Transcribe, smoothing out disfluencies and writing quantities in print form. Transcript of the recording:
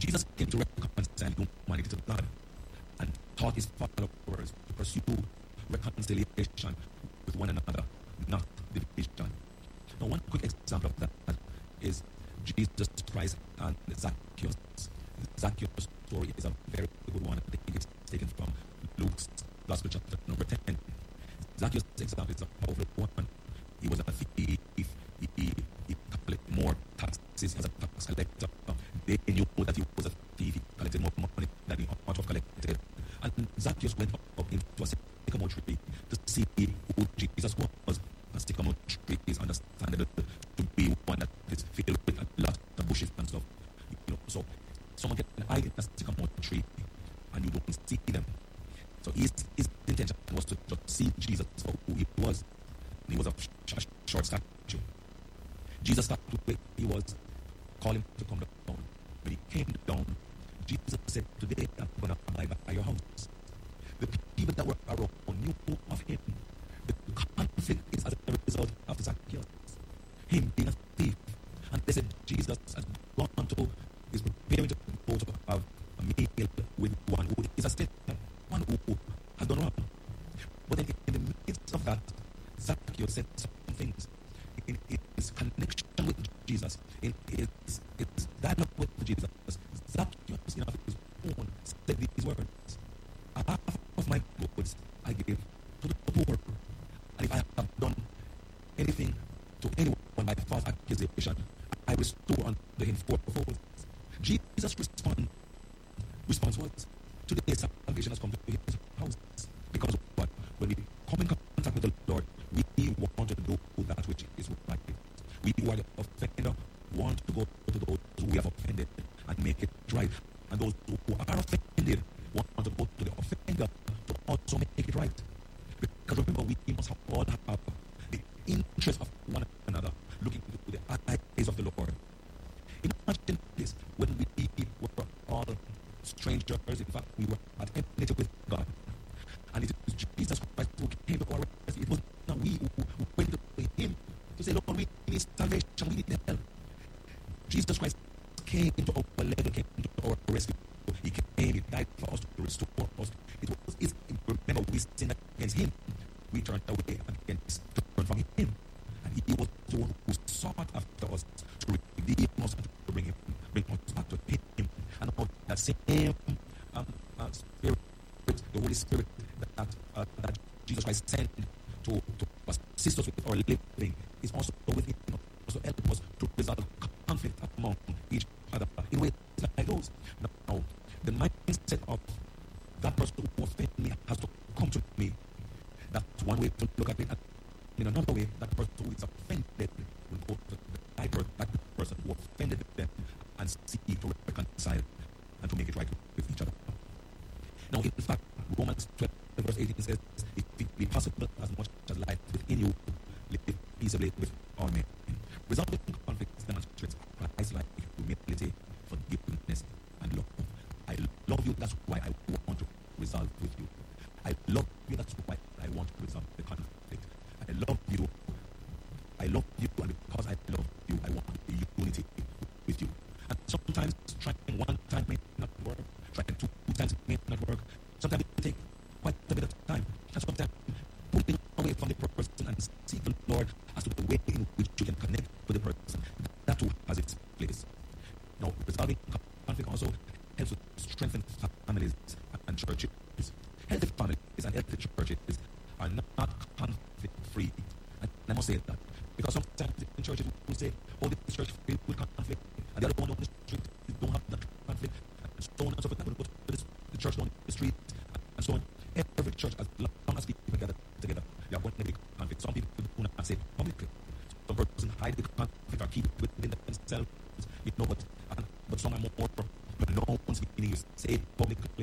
Jesus came to reconcile humanity to God and taught his followers to pursue reconciliation with one another, not division. Now, one quick example of that is Jesus Christ and Zacchaeus. Zacchaeus' story is a very good one. I think it's taken from Luke's Gospel chapter number 10. Zacchaeus' example is a powerful one. He was a thief. He collected more taxes as a tax collector. They knew that he was a thief. He collected more money than he ought to have collected. And Zacchaeus went up into a sycamore tree to see who Jesus was. A sycamore tree is understandable to be one that is filled with a lot of bushes and stuff. So someone can hide in a sycamore tree and you don't see them. So his intention was to just see Jesus for who he was. He was a short stature. Jesus thought where he was, called him to come down. When he came down, Jesus said, "Today I'm going to abide by your house." The people that were around knew of him. The conflict is as a result of Zacchaeus, him being a thief. And they said Jesus has gone to, is preparing to go to have a meal with one who is a sinner, one who has done wrong. But then in the midst of that, Zacchaeus said some things. In his connection with Jesus, in his dialogue with Jesus, Zacchaeus, of his own, said these words: "Half of my goods I give to the poor, and if I have done anything to anyone by false accusation, I restore unto him fourfold." Jesus' response was, "Today salvation has come to his house." Because what? When we come in contact with the Lord, we want to do that which is right. We who are the offender want to go to those who we have offended and make it right. And those who are offended want to go to the offender to also make it right. Because remember, we must all have the interest of one another, looking into the eyes of the Lord. Imagine this: when we were all strangers, in fact, we were at enmity with God. And it is Jesus Christ who came to our rescue. It was not we who went to him to say, "Lord, we need salvation, we need help." Jesus Christ came to our level, came to our rescue. He came, he died for us to restore us. Remember, we sinned against him. We turned away against, turned from him. And he was the one who sought after us to redeem us and to bring us back to him. And all that same Spirit, the Holy Spirit that Jesus Christ sent to assist us with our living, is also within us, also help us to resolve conflict among each other in ways like those. Now, the mindset of that person who offended me has to come to me. That's one way to look at it. And in another way, that person who is offended will go to that person who offended them and seek to reconcile and to make it right with each other. Now, in fact, Romans 12 verse 18 says, "If it be possible, as much as life within you, live peaceably with all men." Resolving conflicts demonstrates Christ-like humility, forgiveness, and love. I love you, that's why I want to resolve with you. I love you, that's why I want to resolve the conflict. I love you, and because I love you, I want unity with you. And sometimes trying one time may not work, trying two times may not work. Sometimes it takes quite a bit of time. And sometimes pulling away from the person and seek the Lord as to the way in which you can connect with the person. That too has its place. Now, resolving conflict also helps to strengthen families and churches. Healthy families and healthy churches are not conflict-free. And I must say that. Because sometimes in churches we say, "Oh, this church filled with conflict," and the other one on the street don't have that conflict, and so on and so forth. We'll go to the church on the street, and so on. Every church, as long as people gather together, they are going to be conflict. Some people do not say it publicly. Some person hide the conflict or keep it within themselves, but some are more pronounced, meaning you say it publicly,